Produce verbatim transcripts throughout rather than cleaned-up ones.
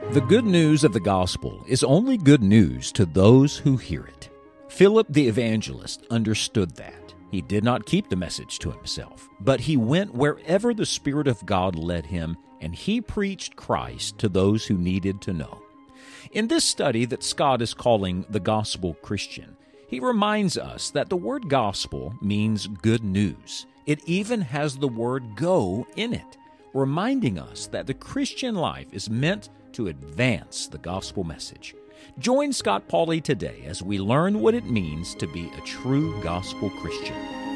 The good news of the gospel is only good news to those who hear it. Philip the evangelist understood that. He did not keep the message to himself, but he went wherever the Spirit of God led him, and he preached Christ to those who needed to know. In this study that Scott is calling the Gospel Christian, he reminds us that the word gospel means good news. It even has the word go in it, reminding us that the Christian life is meant to advance the gospel message. Join Scott Pauley today as we learn what it means to be a true gospel Christian.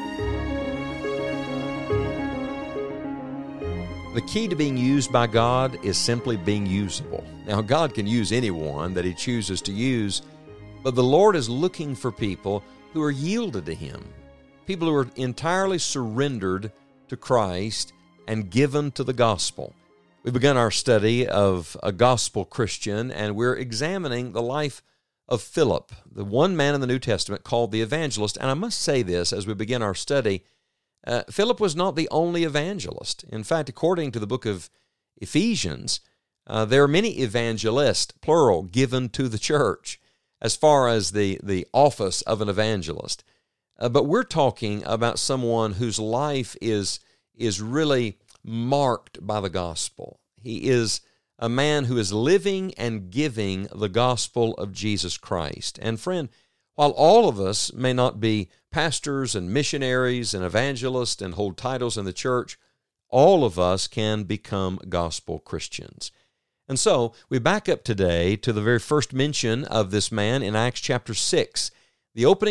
The key to being used by God is simply being usable. Now, God can use anyone that He chooses to use, but the Lord is looking for people who are yielded to Him, people who are entirely surrendered to Christ and given to the gospel. We've begun our study of a gospel Christian, and we're examining the life of Philip, the one man in the New Testament called the evangelist. And I must say this as we begin our study, uh, Philip was not the only evangelist. In fact, according to the book of Ephesians, uh, there are many evangelists, plural, given to the church as far as the, the office of an evangelist. Uh, but we're talking about someone whose life is, is really marked by the gospel. He is a man who is living and giving the gospel of Jesus Christ. And friend, while all of us may not be pastors and missionaries and evangelists and hold titles in the church, all of us can become gospel Christians. And so we back up today to the very first mention of this man in Acts chapter six. The opening